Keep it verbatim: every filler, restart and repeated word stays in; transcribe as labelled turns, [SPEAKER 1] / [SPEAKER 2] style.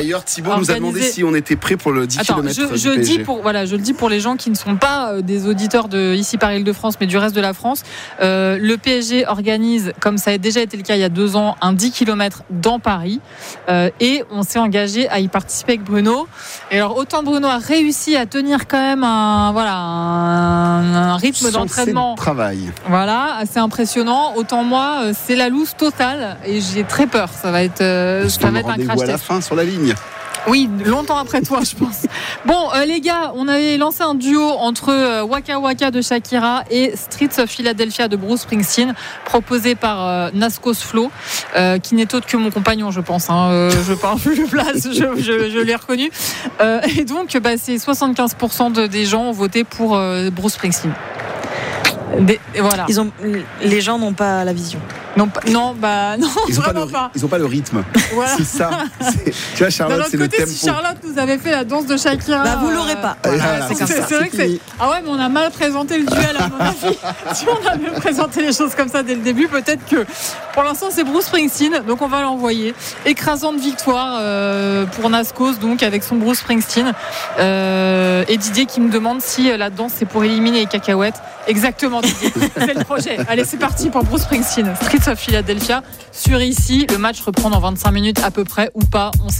[SPEAKER 1] D'ailleurs, Thibaut nous a demandé si on était prêt pour le dix
[SPEAKER 2] Attends,
[SPEAKER 1] kilomètres
[SPEAKER 2] je, je
[SPEAKER 1] du P S G.
[SPEAKER 2] dis pour voilà, je le dis pour les gens qui ne sont pas euh, des auditeurs de ici par Île-de-France, mais du reste de la France. Euh, le P S G organise, comme ça a déjà été le cas il y a deux ans, un dix kilomètres dans Paris, euh, et on s'est engagé à y participer avec Bruno. Et alors autant Bruno a réussi à tenir quand même un voilà un, un rythme
[SPEAKER 1] Sans
[SPEAKER 2] d'entraînement,
[SPEAKER 1] travail,
[SPEAKER 2] voilà, assez impressionnant. Autant moi, euh, c'est la loose totale et j'ai très peur. Ça va être, euh, ça va être un crash test.
[SPEAKER 1] À la fin sur la ligne.
[SPEAKER 2] Oui, longtemps après toi, je pense. Bon, euh, les gars, on avait lancé un duo entre euh, Waka Waka de Shakira et Streets of Philadelphia de Bruce Springsteen, proposé par euh, Nascos Flo, euh, qui n'est autre que mon compagnon, je pense. Hein, euh, je parle plus de place, je, je, je l'ai reconnu. Euh, et donc, bah, c'est soixante-quinze pour cent de, des gens ont voté pour euh, Bruce Springsteen. Des, voilà.
[SPEAKER 3] Ils ont, les gens n'ont pas la vision.
[SPEAKER 2] Non, non, bah non,
[SPEAKER 1] ils ont
[SPEAKER 2] vraiment
[SPEAKER 1] pas. Le,
[SPEAKER 2] pas.
[SPEAKER 1] Ils n'ont pas le rythme.
[SPEAKER 2] Voilà.
[SPEAKER 1] C'est ça. C'est, tu vois, Charlotte,
[SPEAKER 2] d'un autre
[SPEAKER 1] c'est
[SPEAKER 2] côté,
[SPEAKER 1] le tempo.
[SPEAKER 2] si Charlotte nous avait fait la danse de Shakira,
[SPEAKER 3] bah, vous l'aurez pas.
[SPEAKER 1] Voilà,
[SPEAKER 3] voilà, c'est,
[SPEAKER 2] c'est,
[SPEAKER 3] comme ça.
[SPEAKER 2] c'est vrai que c'est. Ah ouais, mais on a mal présenté le duel à mon avis. Si on avait présenté les choses comme ça dès le début, peut-être que pour l'instant c'est Bruce Springsteen, donc on va l'envoyer. Écrasante victoire euh, pour Nascos, donc avec son Bruce Springsteen. Euh, et Didier qui me demande si la danse c'est pour éliminer les cacahuètes. Exactement, Didier. C'est le projet. Allez, c'est parti pour Bruce Springsteen. Streets of Philadelphia sur ici. Le match reprend dans vingt-cinq minutes à peu près ou pas. On sait